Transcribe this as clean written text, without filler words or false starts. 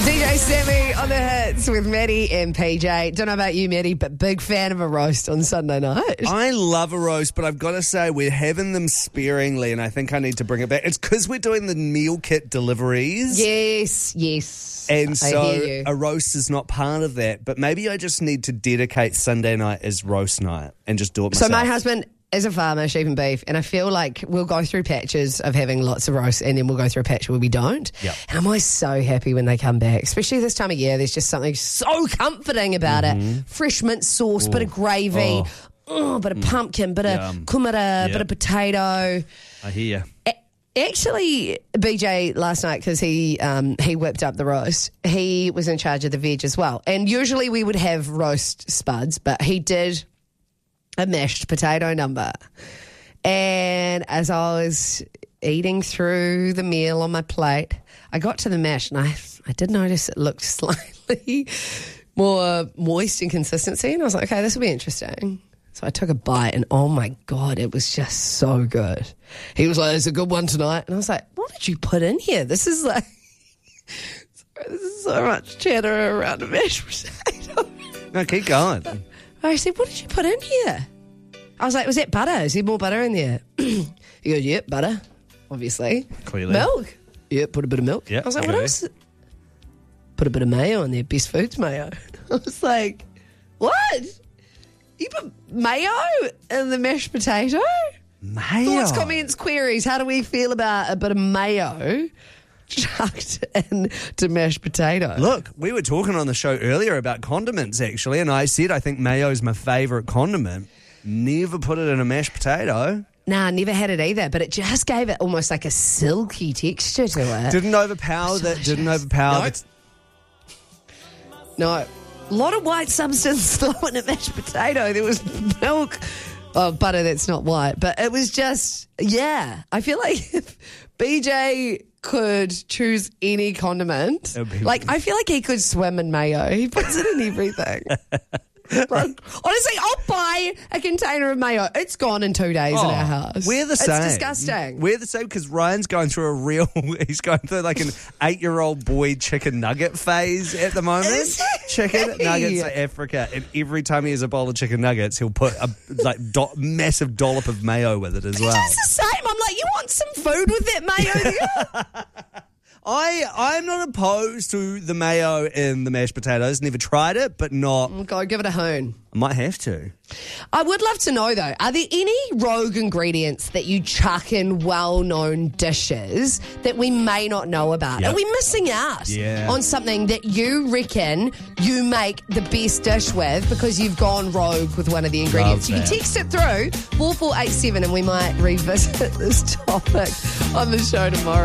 DJ Sammy on the hits with Maddie and PJ. Don't know about you, Maddie, but big fan of a roast on Sunday night. I love a roast, but I've got to say we're having them sparingly, and I think I need to bring it back. It's because we're doing the meal kit deliveries. Yes. And I hear you. a roast is not part of that, but maybe I just need to dedicate Sunday night as roast night and just do it myself. So my husband is a farmer, sheep and beef, and I feel like we'll go through patches of having lots of roast and then we'll go through a patch where we don't. Yep. And I'm always so happy when they come back, especially this time of year. There's just something so comforting about it. Fresh mint sauce, bit of gravy, bit of pumpkin, bit of kumara, bit of potato. I hear you. Actually, BJ last night, because he whipped up the roast, he was in charge of the veg as well. And usually we would have roast spuds, but he did a mashed potato number. And as I was eating through the meal on my plate, I got to the mash and I did notice it looked slightly more moist in consistency. And I was like, okay, this will be interesting. So I took a bite and oh my God, it was just so good. He was like, it's a good one tonight. And I was like, what did you put in here? This is like, this is so much cheddar around a mashed potato. No, keep going. I said, what did you put in here? I was like, was that butter? Is there more butter in there? He goes, yep, butter, obviously. Clearly. Milk? Yep, put a bit of milk. Yep, I was like, okay. what else? Put a bit of mayo in there, Best Foods mayo. I was like, what? You put mayo in the mashed potato? Mayo. Thoughts, comments, queries. How do we feel about a bit of mayo chucked into mashed potato? Look, we were talking on the show earlier about condiments, actually, and I said I think mayo is my favourite condiment. Never put it in a mashed potato. Nah, never had it either, but it just gave it almost like a silky texture to it. Didn't overpower that. Didn't overpower the... No. A lot of white substance though in a mashed potato. There was milk. Oh, butter that's not white. But it was just, yeah. I feel like if BJ could choose any condiment, like I feel like he could swim in mayo. He puts it in everything. Like, honestly, I'll buy a container of mayo. It's gone in 2 days in our house. We're the same. It's disgusting. We're the same because Ryan's going through he's going through like an 8-year-old boy chicken nugget phase at the moment. Chicken nuggets are Africa, and every time he has a bowl of chicken nuggets, he'll put a massive dollop of mayo with it as well. It's the same. I'm like, you want some food with that mayo there? I'm not opposed to the mayo in the mashed potatoes. Never tried it, but not... Go give it a hoon. I might have to. I would love to know, though, are there any rogue ingredients that you chuck in well-known dishes that we may not know about? Yep. Are we missing out on something that you reckon you make the best dish with because you've gone rogue with one of the ingredients? You can text it through 4487 and we might revisit this topic on the show tomorrow.